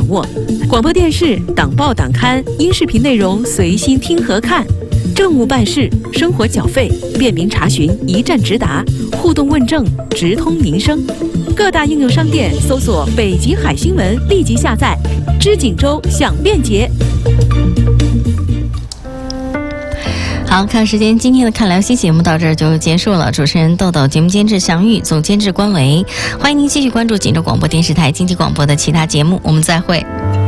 掌握。广播电视、党报党刊、音视频内容随心听和看，政务办事、生活缴费、便民查询一站直达，互动问政，直通民生。各大应用商店搜索北极海新闻，立即下载。知锦州享便捷。 好，看时间，今天的看辽西节目到这儿就结束了。主持人豆豆，节目监制祥玉，总监制关维。欢迎您继续关注锦州广播电视台经济广播的其他节目，我们再会。